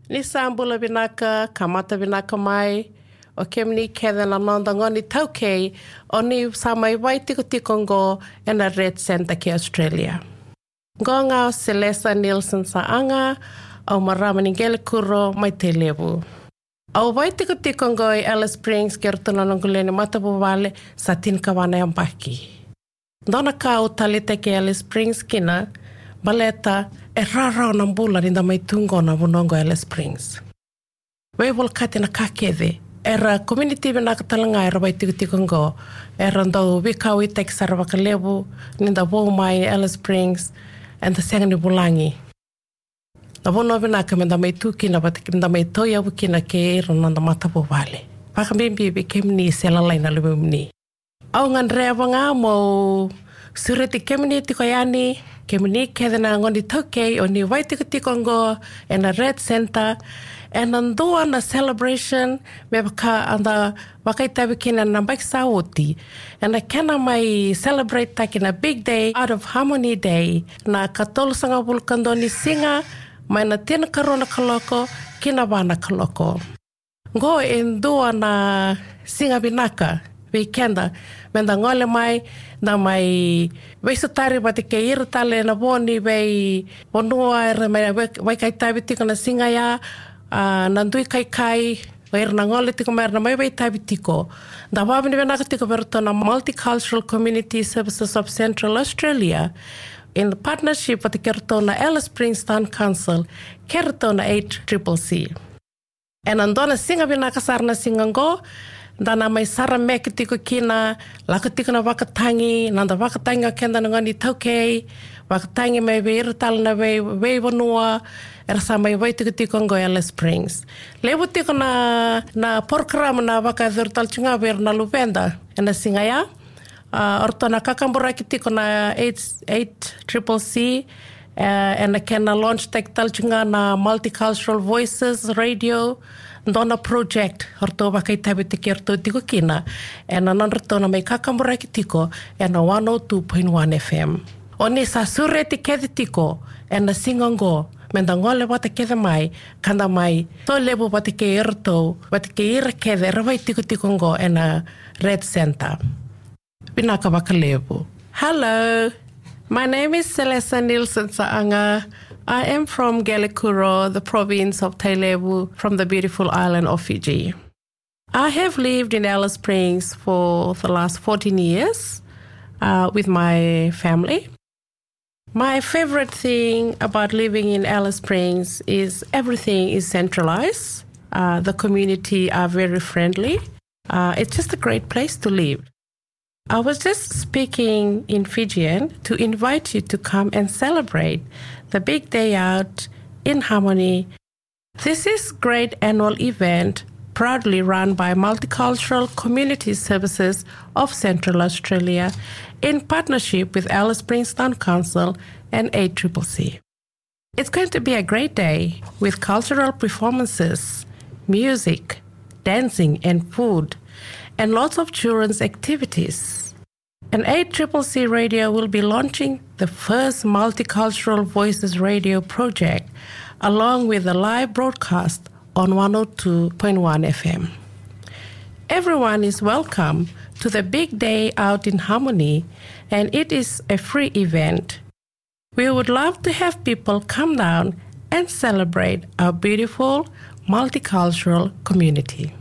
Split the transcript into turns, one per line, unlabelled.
Ni sambula binaka, kamata binaka mai, o kemni kedena nonda ngoni taukei, o ni samai wai tiko e na Red Center ki Australia. Ngonga o Celesta Nielsen Saanga, au maramani Gelikuro mai te levu. Au wai tiko ngoi Alice Springs kertuna nonguleni matapu wale sa tinkawana yampaki. Dona ka o talite ki Alice Springs kina, baleta e rarau na mbula rinda mai tungo na vunongo Alice Springs. Wei volkati na kakeve, era community vina katalanga era wai tiko ngo, era ndau wikau i tek sarawaka levu, ninda wou mai Alice Springs, and the sengani bulangi. Na vono vina ka menda mai tukina, menda mai toia wikina ke era nanda matapo wale. Paka mimbi kemni selalai na lumimni. Au ngan rewanga mo sureti kemni tiko yani, kemni kedena ngoni tokei o ni wai tiko ngo e na Red Center, and andua na celebration me baka anda wakai tabikina na baik sauti and I kena mai celebrate takina big day out of Harmony Day na katol sanga bulkando ni singa mai na tina karona kaloko kina wana kaloko go endua na singa binaka weekenda menda ngole mai na mai weisatari bati ke irtale na boni wei bonua era mai wakai tabitiko na singa ya nandui kai wair nangole tiko mer na mai wei tabitiko da wabini venaka tiko verto na Multicultural Community Services of Central Australia in partnership with kerto na Alice Springs Town Council kerto na 8CCC and andona singa binaka sarna singango dana mai sara mek tiko kina laka tiko na wakatangi nanda wakatangi kenda ngani taukei wakatangi mai virtal na wei vonua era sa mai wai tiko ngo Alice Springs levo tiko na program na waka virtal chunga ver na luvenda ena singaya orto na kakambura tiko na 8CCC and kena launch tektal chunga na Multicultural Voices Radio Dona project orto wakai tabi tiki orto tiko kina e na nanrato na mai kakambura ki tiko e na 102.1 FM. O ni sa sureti kedi tiko e na singongo menda ngole wata kede mai kanda mai to lebu wata ke irto wata ke ira kede rawai tiko ngo e na Red Center. Binaka waka lebu. Hello, my name is Celesta Nielsen Saanga. I am from Gelikuro, the province of Tailevu, from the beautiful island of Fiji. I have lived in Alice Springs for the last 14 years with my family. My favorite thing about living in Alice Springs is everything is centralized. The community are very friendly. It's just a great place to live. I was just speaking in Fijian to invite you to come and celebrate the big day out in Harmony. This is a great annual event proudly run by Multicultural Community Services of Central Australia in partnership with Alice Springs Town Council and 8CCC. It's going to be a great day with cultural performances, music, dancing and food, and lots of children's activities. And 8CCC Radio will be launching the first Multicultural Voices radio project along with a live broadcast on 102.1 FM. Everyone is welcome to the big day out in Harmony, and it is a free event. We would love to have people come down and celebrate our beautiful multicultural community.